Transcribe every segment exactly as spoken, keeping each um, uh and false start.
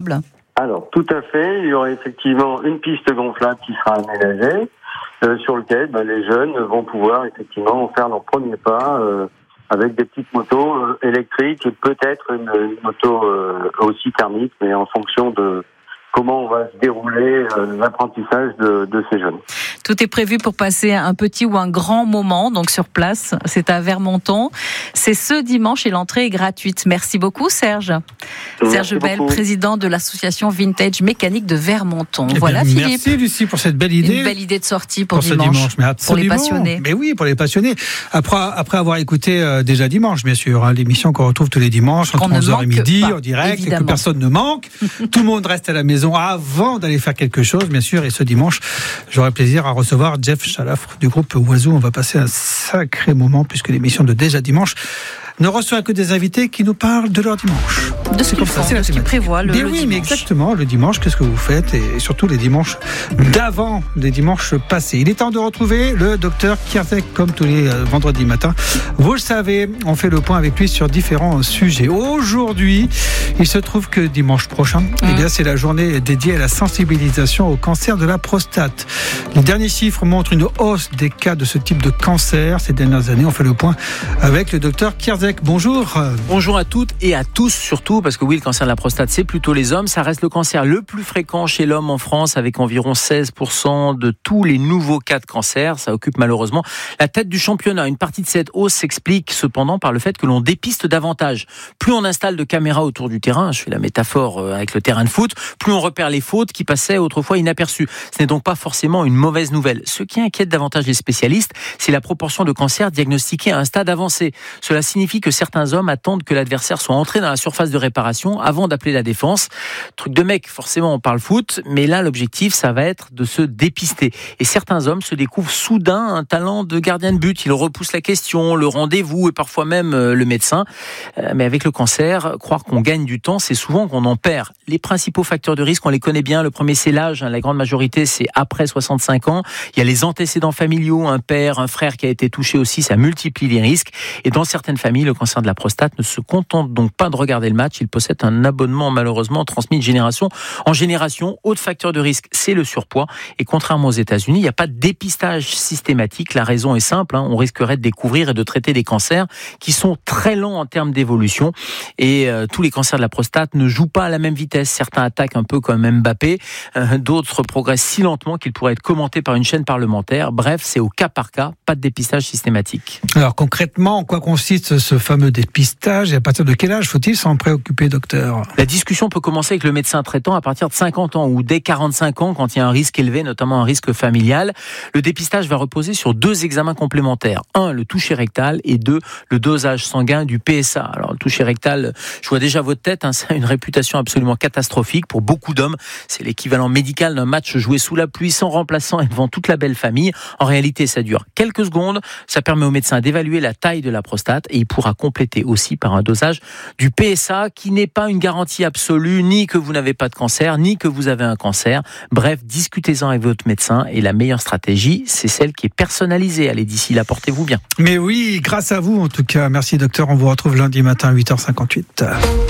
gonflable ? Alors, tout à fait. Il y aura effectivement une piste gonflable qui sera aménagée, euh, sur laquelle bah, les jeunes vont pouvoir effectivement faire leur premier pas euh, avec des petites motos euh, électriques et peut-être une, une moto euh, aussi thermique, mais en fonction de comment on va se dérouler euh, l'apprentissage de, de ces jeunes. Tout est prévu pour passer un petit ou un grand moment, donc sur place. C'est à Vermonton. C'est ce dimanche et l'entrée est gratuite. Merci beaucoup, Serge. Merci Serge Bell, beaucoup. président de l'association Vintage Mécanique de Vermonton. Eh voilà, bien, Philippe. Merci, Lucie, pour cette belle idée. Une belle idée de sortie pour, pour dimanche, ce dimanche, mais absolument. pour les passionnés. Mais oui, pour les passionnés. Après, après avoir écouté euh, déjà dimanche, bien sûr, hein, l'émission qu'on retrouve tous les dimanches entre onze heures et midi pas, en direct, évidemment. et que personne ne manque. Tout le monde reste à la maison avant d'aller faire quelque chose, bien sûr. Et ce dimanche, j'aurai plaisir à recevoir Jeff Chalafre du groupe Oiseau. On va passer un sacré moment puisque l'émission de Déjà Dimanche ne reçoit que des invités qui nous parlent de leur dimanche. De ce qu'ils font, de ce qu'ils prévoient le, mais le oui, dimanche. mais exactement, le dimanche, qu'est-ce que vous faites et surtout les dimanches d'avant, les dimanches passés. Il est temps de retrouver le docteur Kierzek comme tous les euh, vendredis matins. Vous le savez, on fait le point avec lui sur différents sujets. Aujourd'hui, il se trouve que dimanche prochain, mmh. eh bien, c'est la journée dédiée à la sensibilisation au cancer de la prostate. Les derniers chiffres montrent une hausse des cas de ce type de cancer ces dernières années. On fait le point avec le docteur Kierzek. Bonjour. Bonjour à toutes et à tous surtout, parce que oui, le cancer de la prostate, c'est plutôt les hommes. Ça reste le cancer le plus fréquent chez l'homme en France, avec environ seize pour cent de tous les nouveaux cas de cancer. Ça occupe malheureusement la tête du championnat. Une partie de cette hausse s'explique cependant par le fait que l'on dépiste davantage. Plus on installe de caméras autour du terrain, je fais la métaphore avec le terrain de foot, plus on repère les fautes qui passaient autrefois inaperçues. Ce n'est donc pas forcément une mauvaise nouvelle. Ce qui inquiète davantage les spécialistes, c'est la proportion de cancers diagnostiqués à un stade avancé. Cela signifie que certains hommes attendent que l'adversaire soit entré dans la surface de réparation avant d'appeler la défense. Truc de mec, forcément on parle foot, mais là l'objectif ça va être de se dépister. Et certains hommes se découvrent soudain un talent de gardien de but. Ils repoussent la question, le rendez-vous et parfois même le médecin. Mais avec le cancer, croire qu'on gagne du temps, c'est souvent qu'on en perd. Les principaux facteurs de risque, on les connaît bien. Le premier c'est l'âge, la grande majorité c'est après soixante-cinq ans. Il y a les antécédents familiaux, un père, un frère qui a été touché aussi, ça multiplie les risques. Et dans certaines familles, le cancer de la prostate ne se contente donc pas de regarder le match, il possède un abonnement malheureusement transmis de génération en génération. Autre facteur de risque, c'est le surpoids. Et contrairement aux États-Unis, il n'y a pas de dépistage systématique. La raison est simple, hein, on risquerait de découvrir et de traiter des cancers qui sont très lents en termes d'évolution. Et euh, tous les cancers de la prostate ne jouent pas à la même vitesse. Certains attaquent un peu comme Mbappé, euh, d'autres progressent si lentement qu'ils pourraient être commentés par une chaîne parlementaire. Bref, c'est au cas par cas, pas de dépistage systématique. Alors concrètement, en quoi consiste ce fameux dépistage et à partir de quel âge faut-il s'en préoccuper, docteur ? La discussion peut commencer avec le médecin traitant à partir de cinquante ans ou dès quarante-cinq ans quand il y a un risque élevé, notamment un risque familial. Le dépistage va reposer sur deux examens complémentaires. Un, le toucher rectal et deux, le dosage sanguin du P S A. Alors le toucher rectal, je vois déjà votre tête, hein, ça a une réputation absolument catastrophique pour beaucoup d'hommes. C'est l'équivalent médical d'un match joué sous la pluie sans remplaçant et devant toute la belle famille. En réalité, ça dure quelques secondes. Ça permet au médecin d'évaluer la taille de la prostate et il pourra compléter aussi par un dosage du P S A qui n'est pas une garantie absolue, ni que vous n'avez pas de cancer, ni que vous avez un cancer. Bref, discutez-en avec votre médecin et la meilleure stratégie, c'est celle qui est personnalisée. Allez, d'ici là, portez-vous bien. Mais oui, grâce à vous en tout cas. Merci docteur, on vous retrouve lundi matin à huit heures cinquante-huit.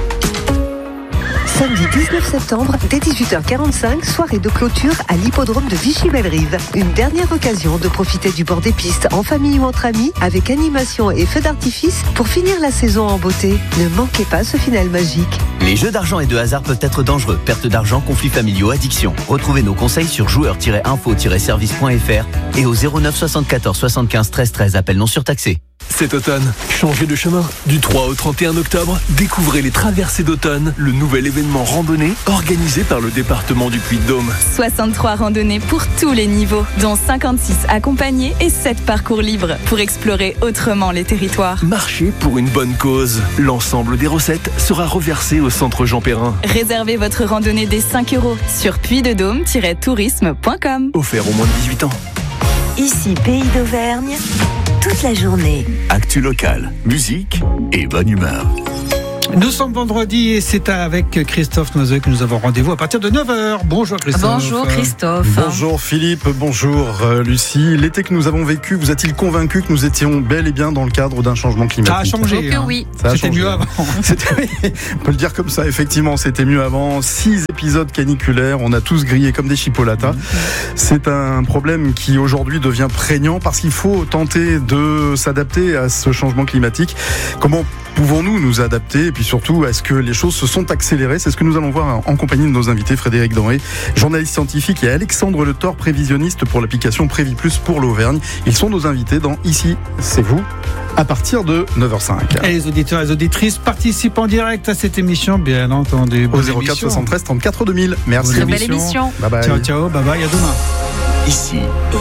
Samedi dix-neuf septembre, dès dix-huit heures quarante-cinq, soirée de clôture à l'hippodrome de Vichy-Bellerive. Une dernière occasion de profiter du bord des pistes en famille ou entre amis, avec animation et feux d'artifice pour finir la saison en beauté. Ne manquez pas ce final magique. Les jeux d'argent et de hasard peuvent être dangereux. Perte d'argent, conflits familiaux, addiction. Retrouvez nos conseils sur joueurs tiret info tiret service point f r et au zéro neuf soixante-quatorze soixante-quinze treize treize, appel non surtaxé. Cet automne, changez de chemin. Du trois au trente et un octobre, découvrez les Traversées d'automne, le nouvel événement randonnée organisé par le département du Puy-de-Dôme. soixante-trois randonnées pour tous les niveaux, dont cinquante-six accompagnés et sept parcours libres pour explorer autrement les territoires. Marchez pour une bonne cause. L'ensemble des recettes sera reversé au centre Jean Perrin. Réservez votre randonnée dès cinq euros sur puy de dôme tiret tourisme point com. Offert aux moins de dix-huit ans. Ici, Pays d'Auvergne, toute la journée. Actu locale, musique et bonne humeur. Nous sommes vendredi et c'est avec Christophe Noiseux que nous avons rendez-vous à partir de neuf heures. Bonjour Christophe. Bonjour Christophe. Bonjour Philippe, bonjour Lucie. L'été que nous avons vécu, vous a-t-il convaincu que nous étions bel et bien dans le cadre d'un changement climatique ? Ça a changé. Hein. Oui. Ça a c'était changé. mieux avant. C'était, on peut le dire comme ça, effectivement, c'était mieux avant. Six épisodes caniculaires, on a tous grillé comme des chipolatas. C'est un problème qui aujourd'hui devient prégnant parce qu'il faut tenter de s'adapter à ce changement climatique. Comment pouvons-nous nous adapter et puis surtout, est-ce que les choses se sont accélérées ? C'est ce que nous allons voir en compagnie de nos invités, Frédéric Denré, journaliste scientifique, et Alexandre Le Thor, prévisionniste pour l'application Préviplus pour l'Auvergne. Ils sont nos invités dans Ici, c'est vous, à partir de neuf heures cinq. Et les auditeurs et les auditrices participent en direct à cette émission, bien entendu. Au zéro quatre soixante-treize trente-quatre deux mille. Merci. Très belle émission. Bye bye. Ciao, ciao, bye bye, à demain. Ici,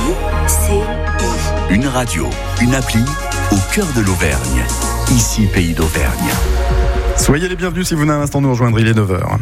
une radio, une appli au cœur de l'Auvergne. Ici, Pays d'Auvergne. Soyez les bienvenus si vous venez à l'instant nous rejoindre, il est neuf heures.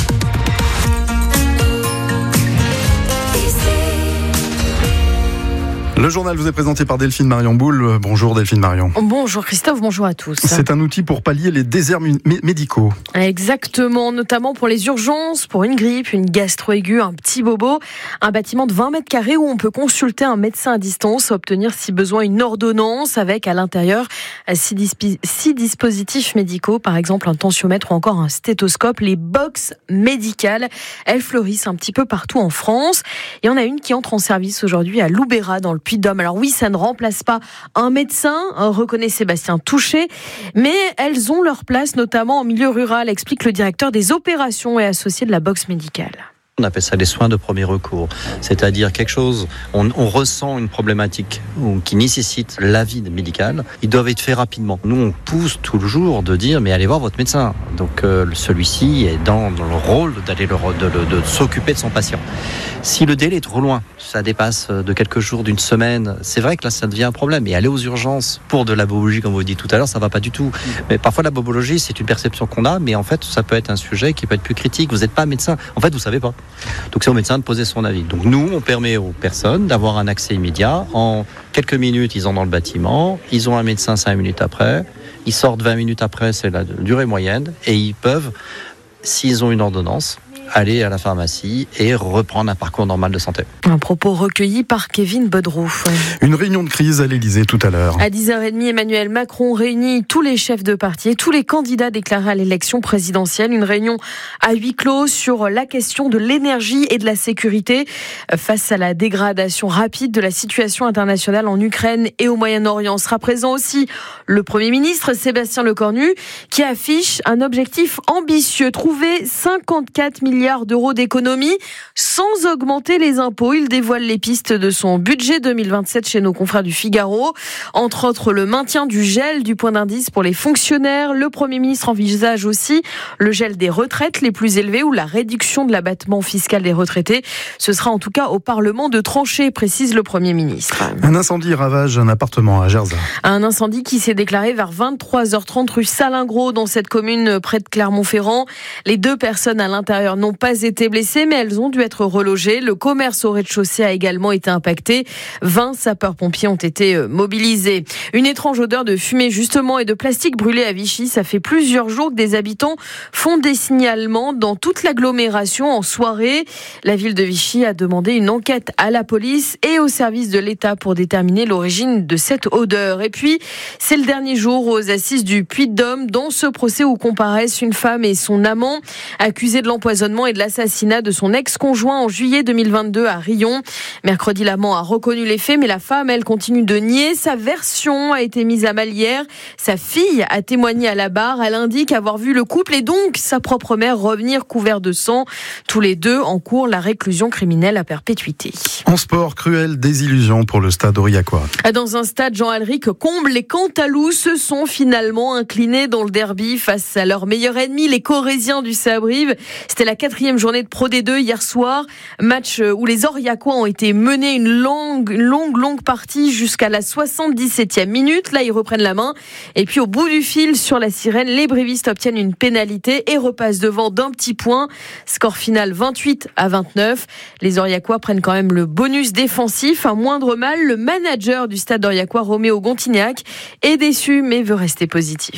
Le journal vous est présenté par Delphine Marion Boule. Bonjour Delphine Marion. Bonjour Christophe, bonjour à tous. C'est un outil pour pallier les déserts mé- médicaux. Exactement, notamment pour les urgences, pour une grippe, une gastro aiguë, un petit bobo. Un bâtiment de vingt mètres carrés où on peut consulter un médecin à distance, obtenir si besoin une ordonnance avec à l'intérieur six, dispi- six dispositifs médicaux, par exemple un tensiomètre ou encore un stéthoscope. Les box médicales, elles fleurissent un petit peu partout en France. Il y en a une qui entre en service aujourd'hui à Loubera dans le Puy-de-Dôme. Alors oui, ça ne remplace pas un médecin, reconnaît Sébastien Touché, mais elles ont leur place notamment en milieu rural, explique le directeur des opérations et associé de la box médicale. On appelle ça des soins de premier recours, c'est-à-dire quelque chose, on, on ressent une problématique ou, qui nécessite l'avis médical, ils doivent être faits rapidement. Nous, on pousse toujours de dire, mais allez voir votre médecin. Donc euh, celui-ci est dans, dans le rôle d'aller le, de, de, de s'occuper de son patient. Si le délai est trop loin, ça dépasse de quelques jours, d'une semaine, c'est vrai que là, ça devient un problème. Et aller aux urgences pour de la bobologie, comme vous dites tout à l'heure, ça va pas du tout. Mais parfois, la bobologie, c'est une perception qu'on a, mais en fait, ça peut être un sujet qui peut être plus critique. Vous n'êtes pas médecin. En fait, vous savez pas. Donc c'est au médecin de poser son avis. Donc nous, on permet aux personnes d'avoir un accès immédiat. En quelques minutes, ils sont dans le bâtiment, ils ont un médecin cinq minutes après, ils sortent vingt minutes après, c'est la durée moyenne, et ils peuvent, s'ils ont une ordonnance, aller à la pharmacie et reprendre un parcours normal de santé. Un propos recueilli par Kevin Bodroux. Une réunion de crise à l'Élysée tout à l'heure. À dix heures trente, Emmanuel Macron réunit tous les chefs de parti et tous les candidats déclarés à l'élection présidentielle. Une réunion à huis clos sur la question de l'énergie et de la sécurité face à la dégradation rapide de la situation internationale en Ukraine et au Moyen-Orient. Sera présent aussi le Premier ministre Sébastien Lecornu qui affiche un objectif ambitieux, trouver cinquante-quatre milliards d'euros d'économies sans augmenter les impôts. Il dévoile les pistes de son budget deux mille vingt-sept chez nos confrères du Figaro. Entre autres, le maintien du gel du point d'indice pour les fonctionnaires. Le Premier ministre envisage aussi le gel des retraites les plus élevées ou la réduction de l'abattement fiscal des retraités. Ce sera en tout cas au Parlement de trancher, précise le Premier ministre. Un incendie ravage un appartement à Gerzat. Un incendie qui s'est déclaré vers vingt-trois heures trente rue Salingros dans cette commune près de Clermont-Ferrand. Les deux personnes à l'intérieur n'ont pas été blessées, mais elles ont dû être relogées. Le commerce au rez-de-chaussée a également été impacté. vingt sapeurs-pompiers ont été mobilisés. Une étrange odeur de fumée, justement, et de plastique brûlé à Vichy. Ça fait plusieurs jours que des habitants font des signalements dans toute l'agglomération en soirée. La ville de Vichy a demandé une enquête à la police et au service de l'État pour déterminer l'origine de cette odeur. Et puis, c'est le dernier jour aux assises du Puy-de-Dôme dans ce procès où comparaissent une femme et son amant accusés de l'empoisonnement et de l'assassinat de son ex-conjoint en juillet deux mille vingt-deux à Riom. Mercredi, l'amant a reconnu les faits, mais la femme, elle, continue de nier. Sa version a été mise à mal hier. Sa fille a témoigné à la barre. Elle indique avoir vu le couple et donc sa propre mère revenir couvert de sang. Tous les deux encourent la réclusion criminelle à perpétuité. En sport, cruelle désillusion pour le stade aurillacois. Dans un stade, Jean-Alric comble, les Cantalous se sont finalement inclinés dans le derby face à leur meilleur ennemi, les Corésiens du Saint-Brive. C'était la quatrième journée de Pro D deux hier soir. Match où les Aurillacois ont été menés une longue, longue, longue partie jusqu'à la soixante-dix-septième minute. Là, ils reprennent la main. Et puis, au bout du fil, sur la sirène, les Brivistes obtiennent une pénalité et repassent devant d'un petit point. Score final vingt-huit à vingt-neuf. Les Aurillacois prennent quand même le bonus défensif. Un moindre mal, le manager du stade Aurillacois, Roméo Gontignac, est déçu mais veut rester positif.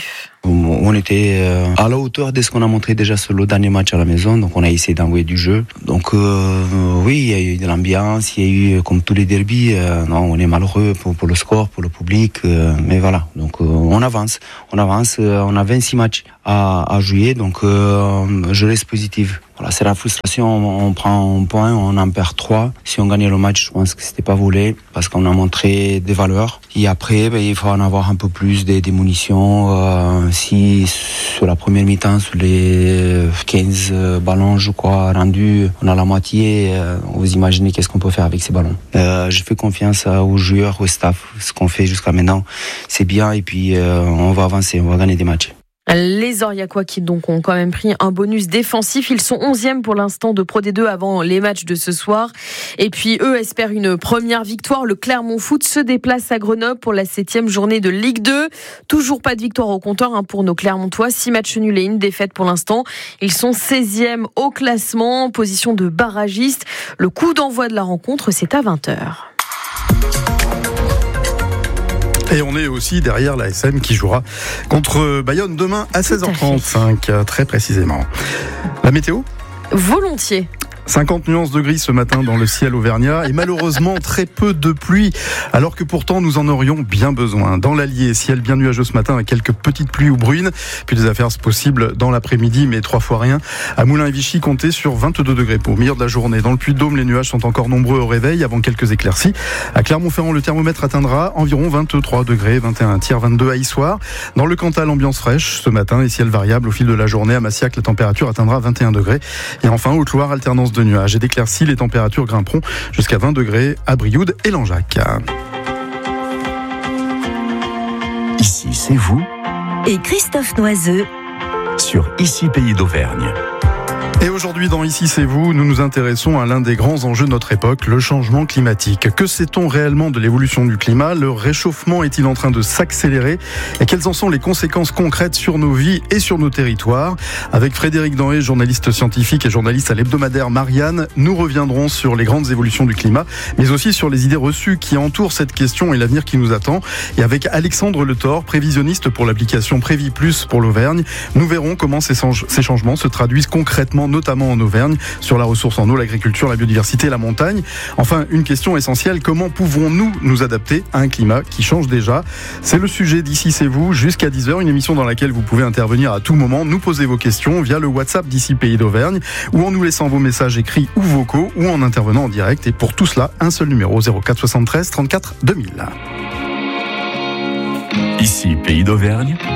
On était à la hauteur de ce qu'on a montré déjà sur le dernier match à la maison, donc on a essayé d'envoyer du jeu. Donc euh, oui, il y a eu de l'ambiance, il y a eu comme tous les derbys, euh, non, on est malheureux pour, pour le score, pour le public, euh, mais voilà, donc euh, on avance, on avance, euh, on a vingt-six matchs à, à jouer, donc euh, je reste positive. Voilà, c'est la frustration, on, on prend un point, on en perd trois. Si on gagnait le match, je pense que c'était pas volé, parce qu'on a montré des valeurs. Et après, ben, il faut en avoir un peu plus des, des munitions. Euh, si sur la première mi-temps, sur les quinze ballons, je crois, rendus, on a la moitié, euh, vous imaginez qu'est-ce qu'on peut faire avec ces ballons. Euh, je fais confiance aux joueurs, au staff. Ce qu'on fait jusqu'à maintenant, c'est bien, et puis euh, on va avancer, on va gagner des matchs. Les Aurillacois qui donc ont quand même pris un bonus défensif. Ils sont onzième pour l'instant de Pro D deux avant les matchs de ce soir. Et puis eux espèrent une première victoire. Le Clermont Foot se déplace à Grenoble pour la septième journée de Ligue deux. Toujours pas de victoire au compteur hein, pour nos Clermontois. Six matchs nuls et une défaite pour l'instant. Ils sont seizième au classement, en position de barragiste. Le coup d'envoi de la rencontre, c'est à vingt heures. Et on est aussi derrière l'A S M qui jouera contre Bayonne demain à seize heures trente-cinq, très précisément. La météo ? Volontiers. cinquante nuances de gris ce matin dans le ciel auvergnat et malheureusement très peu de pluie, alors que pourtant nous en aurions bien besoin. Dans l'Allier, ciel bien nuageux ce matin avec quelques petites pluies ou bruines, puis des averses possibles dans l'après-midi, mais trois fois rien. À Moulins et Vichy, comptez sur vingt-deux degrés pour milieu de la journée. Dans le Puy-de-Dôme, les nuages sont encore nombreux au réveil avant quelques éclaircies. À Clermont-Ferrand, le thermomètre atteindra environ vingt-trois degrés, vingt et un tiers, vingt-deux à Issoire. Dans le Cantal, ambiance fraîche ce matin et ciel variable au fil de la journée. À Massiac, la température atteindra vingt et un degrés. Et enfin, Haute-Loire, alternance de nuages et d'éclaircies, les températures grimperont jusqu'à vingt degrés à Brioude et Langeac. Ici, c'est vous. Et Christophe Noiseux sur Ici Pays d'Auvergne. Et aujourd'hui, dans Ici c'est vous, nous nous intéressons à l'un des grands enjeux de notre époque, le changement climatique. Que sait-on réellement de l'évolution du climat ? Le réchauffement est-il en train de s'accélérer ? Et quelles en sont les conséquences concrètes sur nos vies et sur nos territoires ? Avec Frédéric Denré, journaliste scientifique et journaliste à l'hebdomadaire Marianne, nous reviendrons sur les grandes évolutions du climat, mais aussi sur les idées reçues qui entourent cette question et l'avenir qui nous attend. Et avec Alexandre Le Thor, prévisionniste pour l'application Prévis Plus pour l'Auvergne, nous verrons comment ces, ces changements se traduisent concrètement, notamment en Auvergne, sur la ressource en eau, l'agriculture, la biodiversité, la montagne. Enfin, une question essentielle, comment pouvons-nous nous adapter à un climat qui change déjà ? C'est le sujet d'Ici c'est vous, jusqu'à dix heures, une émission dans laquelle vous pouvez intervenir à tout moment, nous poser vos questions via le WhatsApp d'Ici Pays d'Auvergne, ou en nous laissant vos messages écrits ou vocaux, ou en intervenant en direct. Et pour tout cela, un seul numéro, zéro quatre soixante-treize trente-quatre deux mille. Ici Pays d'Auvergne.